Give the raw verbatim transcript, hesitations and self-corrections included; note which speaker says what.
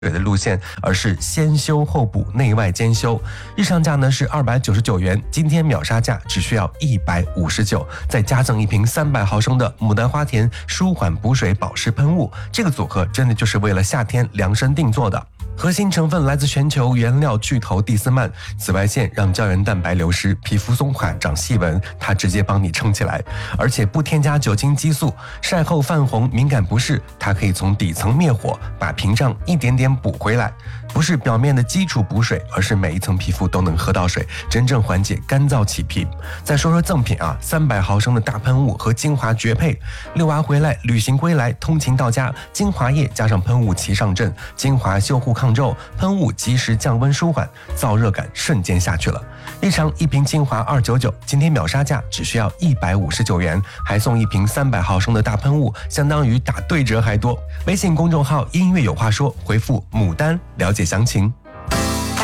Speaker 1: 的路线，而是先修后补，内外兼修。日常价呢是二百九十九元，今天秒杀价只需要一百五十九，再加赠一瓶三百毫升的牡丹花田舒缓补水保湿喷雾。这个组合真的就是为了夏天量身定做的。核心成分来自全球原料巨头蒂斯曼，紫外线让胶原蛋白流失，皮肤松垮长细纹，它直接帮你撑起来，而且不添加酒精激素，晒后泛红敏感不适，它可以从底层灭火，把屏障一点点补回来。不是表面的基础补水，而是每一层皮肤都能喝到水，真正缓解干燥起皮。再说说赠品啊，三百毫升的大喷雾和精华绝配，遛娃回来，旅行归来，通勤到家，精华液加上喷雾齐上阵，精华修护抗皱，喷雾及时降温舒缓，燥热感瞬间下去了。日常一瓶精华二百九十九，今天秒杀价只需要一百五十九元，还送一瓶三百毫升的大喷雾，相当于打对折还多。微信公众号音乐有话说，回复牡丹了解详情。